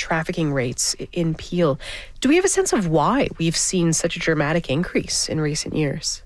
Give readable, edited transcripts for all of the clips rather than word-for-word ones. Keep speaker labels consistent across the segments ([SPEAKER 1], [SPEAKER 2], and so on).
[SPEAKER 1] trafficking rates in Peel. Do we have a sense of why we've seen such a dramatic increase in recent years?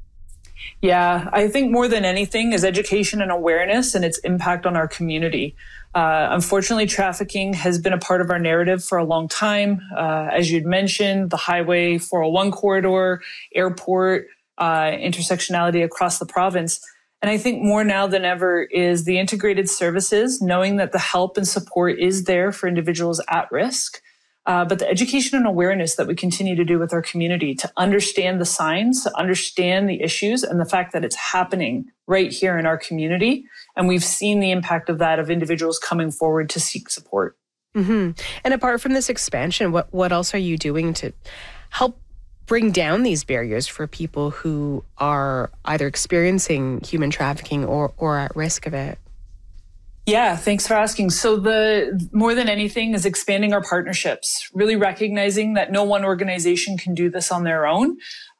[SPEAKER 2] Yeah, I think more than anything is education and awareness and its impact on our community. Unfortunately, trafficking has been a part of our narrative for a long time. As you'd mentioned, the Highway 401 corridor, airport, intersectionality across the province. And I think more now than ever is the integrated services, knowing that the help and support is there for individuals at risk. But the education and awareness that we continue to do with our community to understand the signs, to understand the issues, and the fact that it's happening right here in our community. And we've seen the impact of that, of individuals coming forward to seek support.
[SPEAKER 1] Mm-hmm. And apart from this expansion, what else are you doing to help bring down these barriers for people who are either experiencing human trafficking or at risk of it?
[SPEAKER 2] Yeah, thanks for asking. So the more than anything is expanding our partnerships, really recognizing that no one organization can do this on their own.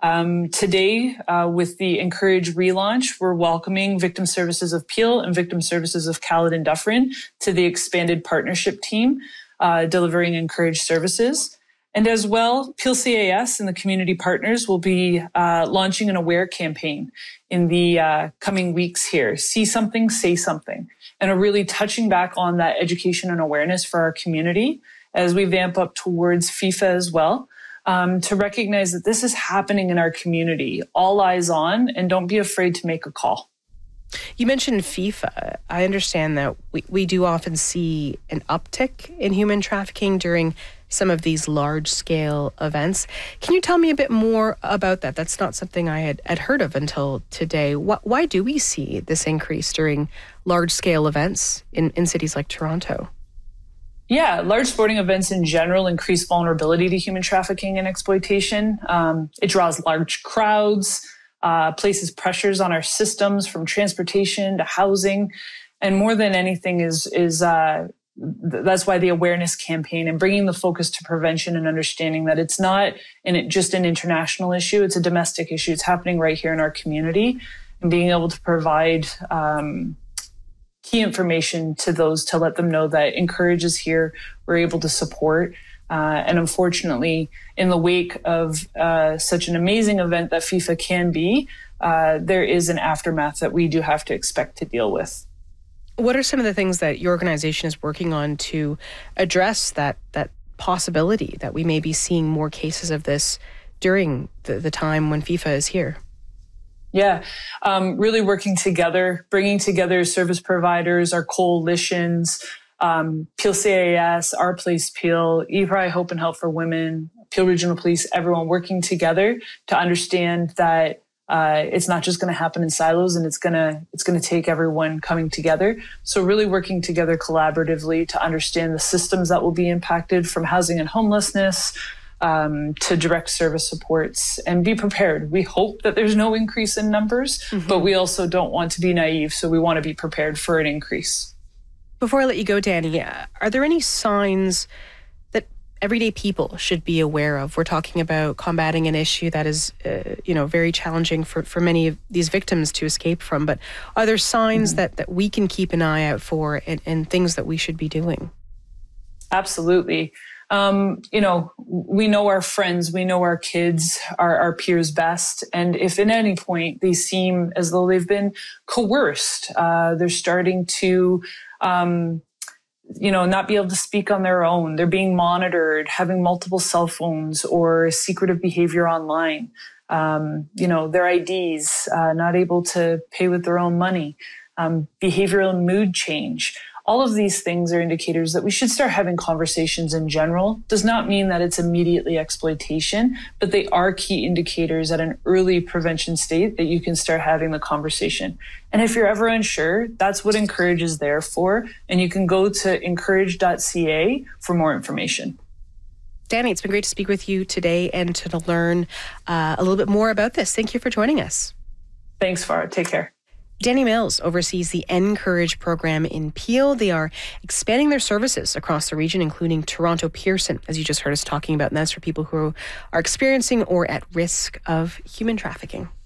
[SPEAKER 2] Today, with the Encourage relaunch, we're welcoming Victim Services of Peel and Victim Services of Caledon Dufferin to the expanded partnership team, delivering Encourage services. And as well, Peel CAS and the community partners will be launching an AWARE campaign in the coming weeks here. See something, say something. And are really touching back on that education and awareness for our community as we vamp up towards FIFA as well, to recognize that this is happening in our community. All eyes on, and don't be afraid to make a call.
[SPEAKER 1] You mentioned FIFA. I understand that we do often see an uptick in human trafficking during some of these large-scale events. Can you tell me a bit more about that? That's not something I had heard of until today. Why do we see this increase during large-scale events in cities like Toronto?
[SPEAKER 2] Yeah, large sporting events in general increase vulnerability to human trafficking and exploitation. It draws large crowds, places pressures on our systems from transportation to housing. And more than anything that's why the awareness campaign and bringing the focus to prevention and understanding that it's not just an international issue, it's a domestic issue. It's happening right here in our community, and being able to provide key information to those to let them know that Encourage is here, we're able to support. And unfortunately, in the wake of such an amazing event that FIFA can be, there is an aftermath that we do have to expect to deal with.
[SPEAKER 1] What are some of the things that your organization is working on to address that possibility that we may be seeing more cases of this during the time when FIFA is here?
[SPEAKER 2] Yeah, really working together, bringing together service providers, our coalitions, Peel CAS, Our Place Peel, ePry Hope and Help for Women, Peel Regional Police, everyone working together to understand that it's not just going to happen in silos, and it's going to take everyone coming together. So really working together collaboratively to understand the systems that will be impacted, from housing and homelessness to direct service supports, and be prepared. We hope that there's no increase in numbers, but we also don't want to be naive. So we want to be prepared for an increase.
[SPEAKER 1] Before I let you go, Danny, are there any signs that everyday people should be aware of? We're talking about combating an issue that is, very challenging for many of these victims to escape from. But are there signs that we can keep an eye out for, and things that we should be doing?
[SPEAKER 2] Absolutely. We know our friends, we know our kids, our peers best. And if at any point they seem as though they've been coerced, they're starting to not be able to speak on their own. They're being monitored, having multiple cell phones or secretive behavior online. Their IDs, not able to pay with their own money, behavioral and mood change. All of these things are indicators that we should start having conversations in general. Does not mean that it's immediately exploitation, but they are key indicators at an early prevention state that you can start having the conversation. And if you're ever unsure, that's what Encourage is there for. And you can go to encourage.ca for more information.
[SPEAKER 1] Danny, it's been great to speak with you today and to learn a little bit more about this. Thank you for joining us.
[SPEAKER 2] Thanks, Farah. Take care.
[SPEAKER 1] Danny Mills oversees the Encourage program in Peel. They are expanding their services across the region, including Toronto Pearson, as you just heard us talking about. And that's for people who are experiencing or at risk of human trafficking.